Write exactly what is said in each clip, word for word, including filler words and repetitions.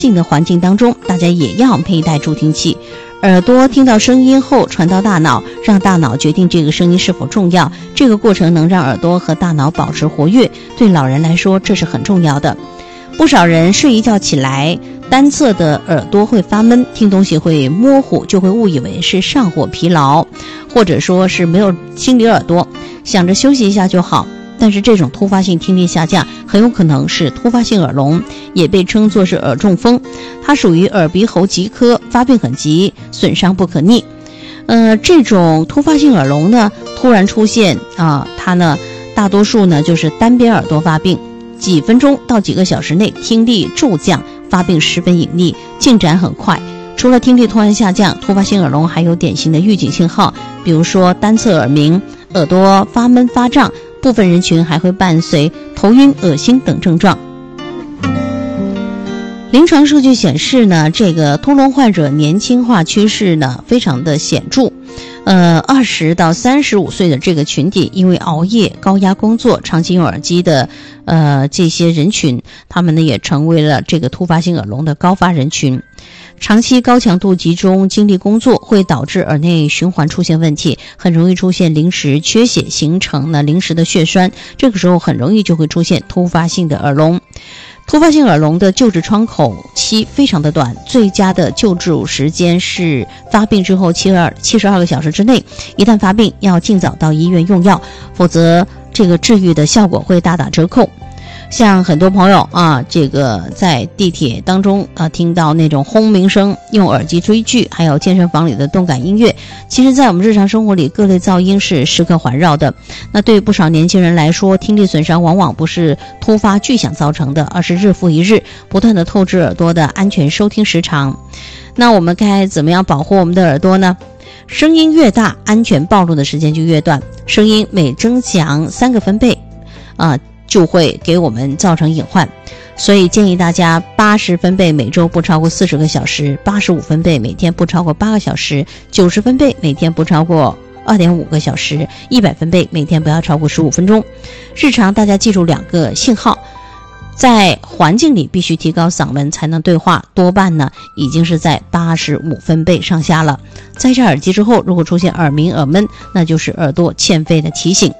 静的环境当中，大家也要佩戴助听器。耳朵听到声音后传到大脑，让大脑决定这个声音是否重要，这个过程能让耳朵和大脑保持活跃，对老人来说这是很重要的。不少人睡一觉起来，单侧的耳朵会发闷，听东西会模糊，就会误以为是上火疲劳，或者说是没有清理耳朵，想着休息一下就好。但是这种突发性听力下降很有可能是突发性耳聋，也被称作是耳中风，它属于耳鼻喉疾科，发病很急，损伤不可逆。呃，这种突发性耳聋呢，突然出现啊，它呢大多数呢就是单边耳朵发病，几分钟到几个小时内听力骤降，发病十分隐匿，进展很快。除了听力突然下降，突发性耳聋还有典型的预警信号，比如说单侧耳鸣、耳朵发闷发胀，部分人群还会伴随头晕、恶心等症状。临床数据显示呢，这个通聋患者年轻化趋势呢非常的显著。呃，二十到三十五岁的这个群体，因为熬夜、高压工作、长期用耳机的呃这些人群，他们呢也成为了这个突发性耳聋的高发人群。长期高强度集中精力工作会导致耳内循环出现问题，很容易出现临时缺血，形成呢临时的血栓，这个时候很容易就会出现突发性的耳聋。突发性耳聋的救治窗口期非常的短，最佳的救治时间是发病之后七十二个小时之内，一旦发病要尽早到医院用药，否则这个治愈的效果会大打折扣。像很多朋友啊，这个在地铁当中啊听到那种轰鸣声，用耳机追剧，还有健身房里的动感音乐，其实在我们日常生活里各类噪音是时刻环绕的。那对于不少年轻人来说，听力损伤往往不是突发巨响造成的，而是日复一日不断的透支耳朵的安全收听时长。那我们该怎么样保护我们的耳朵呢？声音越大，安全暴露的时间就越短，声音每增强三个分贝啊就会给我们造成隐患，所以建议大家八十分贝每周不超过四十个小时，八十五分贝每天不超过八个小时，九十分贝每天不超过二点五个小时，一百分贝每天不要超过十五分钟。日常大家记住两个信号，在环境里必须提高嗓门才能对话，多半呢已经是在八十五分贝上下了。摘下耳机之后，如果出现耳鸣、耳闷，那就是耳朵欠费的提醒。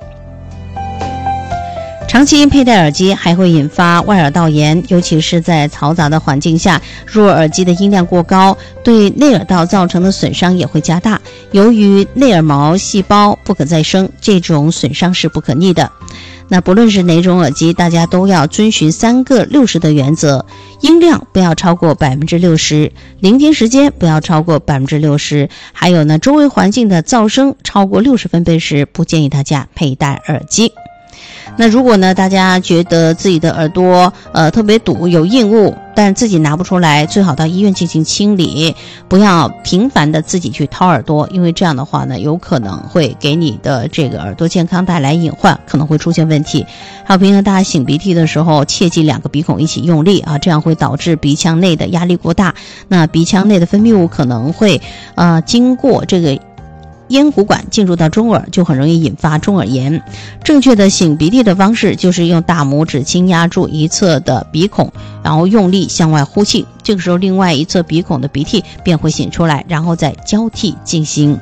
长期佩戴耳机还会引发外耳道炎，尤其是在嘈杂的环境下，若耳机的音量过高，对内耳道造成的损伤也会加大。由于内耳毛细胞不可再生，这种损伤是不可逆的。那不论是哪种耳机，大家都要遵循三个六十的原则：音量不要超过百分之六十，聆听时间不要超过百分之六十，还有呢，周围环境的噪声超过六十分贝时，不建议大家佩戴耳机。那如果呢，大家觉得自己的耳朵呃特别堵，有硬物，但自己拿不出来，最好到医院进行清理，不要频繁的自己去掏耳朵，因为这样的话呢，有可能会给你的这个耳朵健康带来隐患，可能会出现问题。还有平常大家擤鼻涕的时候，切记两个鼻孔一起用力啊，这样会导致鼻腔内的压力过大，那鼻腔内的分泌物可能会呃经过这个咽鼓管进入到中耳，就很容易引发中耳炎。正确的擤鼻涕的方式就是用大拇指轻压住一侧的鼻孔，然后用力向外呼气，这个时候另外一侧鼻孔的鼻涕便会擤出来，然后再交替进行。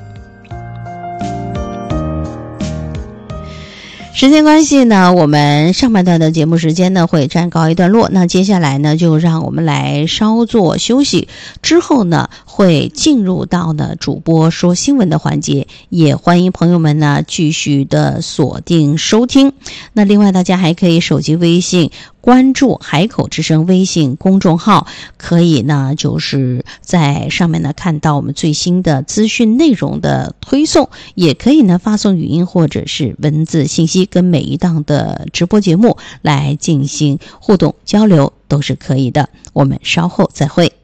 时间关系呢，我们上半段的节目时间呢会暂告一段落，那接下来呢就让我们来稍作休息，之后呢会进入到呢主播说新闻的环节，也欢迎朋友们呢继续的锁定收听。那另外大家还可以手机微信关注海口之声微信公众号，可以呢就是在上面呢看到我们最新的资讯内容的推送，也可以呢发送语音或者是文字信息，跟每一档的直播节目来进行互动交流，都是可以的。我们稍后再会。